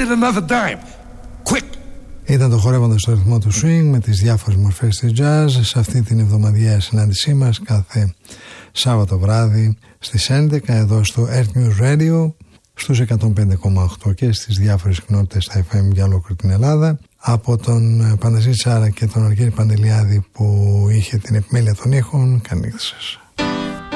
it another dime. Quick. Ήταν το χορεύοντας στο ρυθμό του swing με τις διάφορες μορφές της jazz σε αυτή την εβδομαδιαία συνάντησή μας κάθε Σάββατο βράδυ στις 11 εδώ στο Earth News Radio στους 105,8 και στις διάφορες κοινότητες στα FM για ολόκληρη την Ελλάδα. Από τον Πανταζή Τσάρα και τον Αργύρη Παντελιάδη που είχε την επιμέλεια των ήχων, καλή νύχτα σας.